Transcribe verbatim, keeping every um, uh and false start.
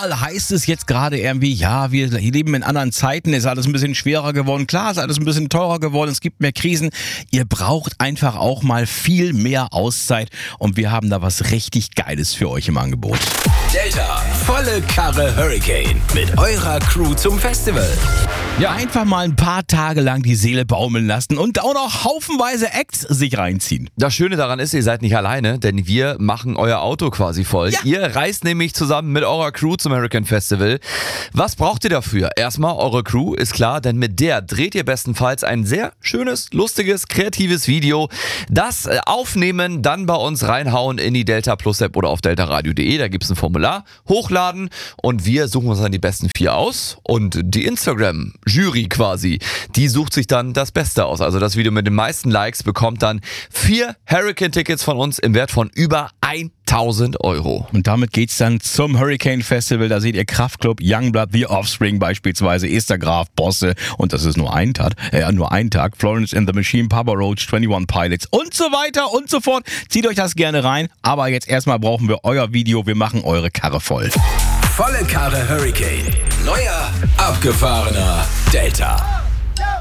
Überall heißt es jetzt gerade irgendwie, ja, wir leben in anderen Zeiten, ist alles ein bisschen schwerer geworden. Klar, ist alles ein bisschen teurer geworden, es gibt mehr Krisen. Ihr braucht einfach auch mal viel mehr Auszeit und wir haben da was richtig Geiles für euch im Angebot. Delta, volle Karre Hurricane mit eurer Crew zum Festival. Ja, einfach mal ein paar Tage lang die Seele baumeln lassen und auch noch haufenweise Acts sich reinziehen. Das Schöne daran ist, ihr seid nicht alleine, denn wir machen euer Auto quasi voll. Ja. Ihr reist nämlich zusammen mit eurer Crew zum Hurricane Festival. Was braucht ihr dafür? Erstmal eure Crew, ist klar, denn mit der dreht ihr bestenfalls ein sehr schönes, lustiges, kreatives Video. Das äh, aufnehmen, dann bei uns reinhauen in die Delta Plus App oder auf deltaradio punkt de. Da gibt es ein Formular, hochladen und wir suchen uns dann die besten vier aus. Und die Instagram-Jury quasi, die sucht sich dann das Beste aus. Also das Video mit den meisten Likes bekommt dann vier Hurricane-Tickets von uns im Wert von über tausend Euro. Und damit geht's dann zum Hurricane Festival. Da seht ihr Kraftklub, Youngblood, The Offspring beispielsweise, Esther Graf, Bosse und das ist nur ein Tag, äh, nur ein Tag, Florence and the Machine, Papa Roach, einundzwanzig Pilots und so weiter und so fort. Zieht euch das gerne rein, aber jetzt erstmal brauchen wir euer Video, wir machen eure Karre voll. Volle Karre Hurricane. Neuer, abgefahrener Delta.